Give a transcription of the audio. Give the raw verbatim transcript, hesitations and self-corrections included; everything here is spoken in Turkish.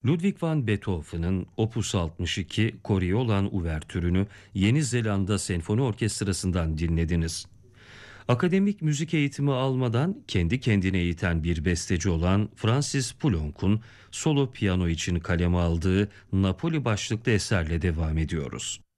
Ludwig van Beethoven'ın Opus altmış iki Coriolan Uvertürünü Yeni Zelanda Senfoni Orkestrası'ndan dinlediniz. Akademik müzik eğitimi almadan kendi kendine eğiten bir besteci olan Francis Poulenc'un solo piyano için kaleme aldığı Napoli başlıklı eserle devam ediyoruz.